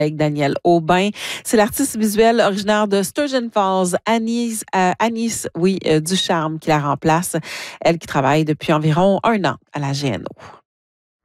avec Danielle Aubin. C'est l'artiste visuelle originaire de Sturgeon Falls, Anis Ducharme, qui la remplace. Elle qui travaille depuis environ 1 an à la GNO.